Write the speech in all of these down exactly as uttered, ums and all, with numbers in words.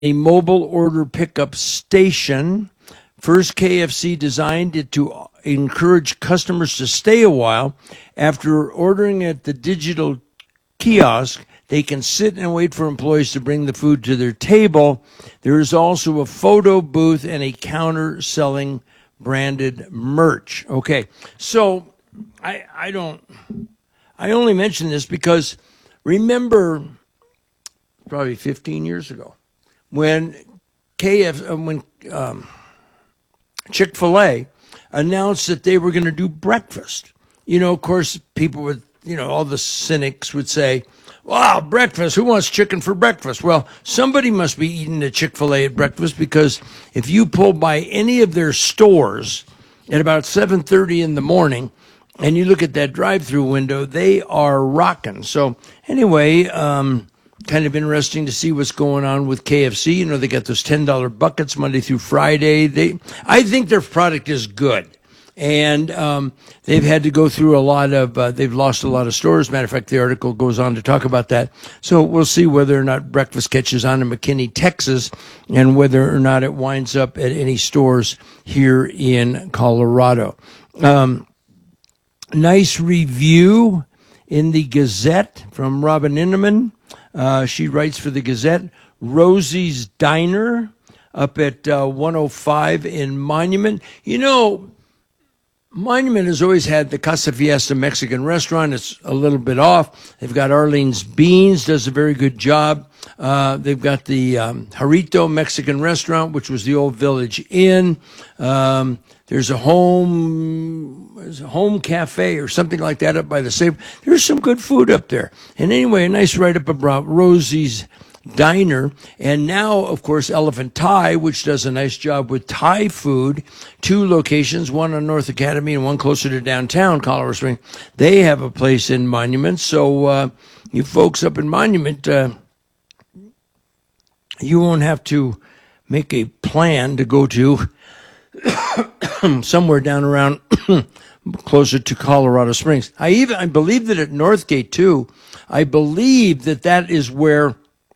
a mobile order pickup station. First, K F C designed it to encourage customers to stay a while. After ordering at the digital kiosk, they can sit and wait for employees to bring the food to their table. There is also a photo booth and a counter selling branded merch. Okay, so I I don't I only mention this because remember probably fifteen years ago when K F when um, Chick-fil-A announced that they were going to do breakfast. You know, of course, people would, you know, all the cynics would say, wow, breakfast, who wants chicken for breakfast? Well, somebody must be eating a Chick-fil-A at breakfast, because if you pull by any of their stores at about seven thirty in the morning and you look at that drive-through window, they are rocking. So anyway, um, kind of interesting to see what's going on with K F C. You know, they got those ten dollar buckets Monday through Friday. They, I think their product is good. And um, they've had to go through a lot of, uh, they've lost a lot of stores. Matter of fact, the article goes on to talk about that. So we'll see whether or not breakfast catches on in McKinney, Texas, and whether or not it winds up at any stores here in Colorado. Um, nice review in the Gazette from Robin Inneman. Uh, she writes for the Gazette. Rosie's Diner up at uh, one oh five in Monument. You know, Monument has always had the Casa Fiesta Mexican restaurant. It's a little bit off. They've got Arlene's Beans, does a very good job. Uh, they've got the um, Jarrito Mexican restaurant, which was the old Village Inn. Um, there's a home, there's a home cafe or something like that up by the safe. There's some good food up there. And anyway, a nice write-up about Rosie's Diner. And now, of course, Elephant Thai, which does a nice job with Thai food. Two locations, one on North Academy and one closer to downtown Colorado Springs. They have a place in Monument. So uh, you folks up in Monument, uh, you won't have to make a plan to go to somewhere down around closer to Colorado Springs. I even I believe that at Northgate, too, I believe that that is where,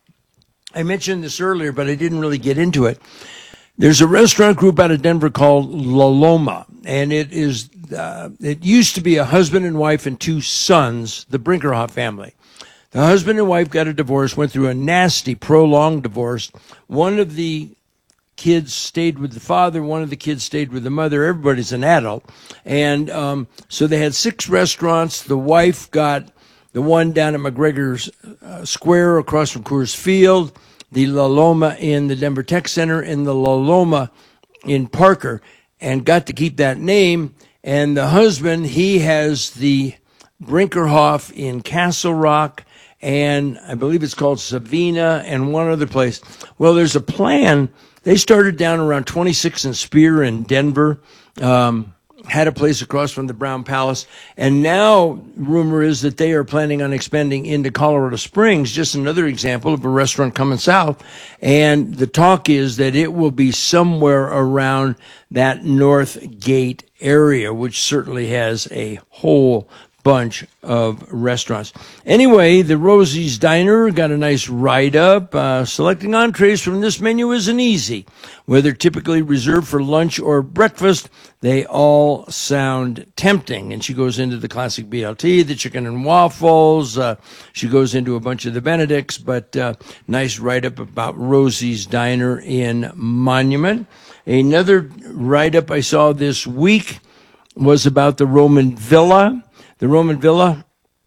I mentioned this earlier, but I didn't really get into it. There's a restaurant group out of Denver called La Loma, and it is uh, it used to be a husband and wife and two sons, the Brinkerhoff family. The husband and wife got a divorce, went through a nasty, prolonged divorce. One of the kids stayed with the father, one of the kids stayed with the mother. Everybody's an adult. And um, so they had six restaurants. The wife got the one down at McGregor's uh, Square across from Coors Field, the La Loma in the Denver Tech Center, and the La Loma in Parker, and got to keep that name. And the husband, he has the Brinkerhoff in Castle Rock, and I believe it's called Savina, and one other place. Well, there's a plan. They started down around twenty-sixth and Spear in Denver, um, had a place across from the Brown Palace, and now rumor is that they are planning on expanding into Colorado Springs, just another example of a restaurant coming south. And the talk is that it will be somewhere around that North Gate area, which certainly has a whole bunch of restaurants. Anyway, the Rosie's Diner got a nice write-up. Uh, selecting entrees from this menu isn't easy. Whether typically reserved for lunch or breakfast, they all sound tempting. And she goes into the classic B L T, the chicken and waffles. Uh, she goes into a bunch of the Benedicts, but uh, nice write-up about Rosie's Diner in Monument. Another write-up I saw this week was about the Roman Villa. The Roman Villa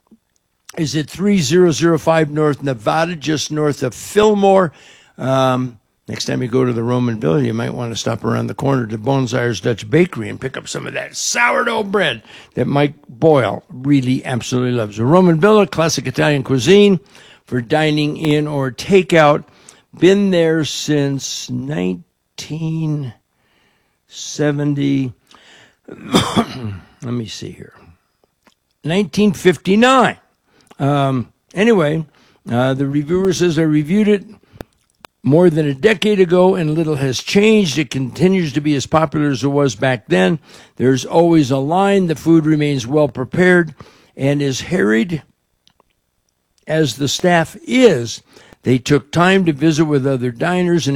is at three thousand five North Nevada, just north of Fillmore. Um, next time you go to the Roman Villa, you might want to stop around the corner to Bonesire's Dutch Bakery and pick up some of that sourdough bread that Mike Boyle really absolutely loves. The Roman Villa, classic Italian cuisine for dining in or takeout. Been there since nineteen seventy. Let me see here. nineteen fifty-nine. Um, anyway, uh, the reviewer says, I reviewed it more than a decade ago and little has changed. It continues to be as popular as it was back then. There's always a line. The food remains well prepared, and as harried as the staff is, They took time to visit with other diners and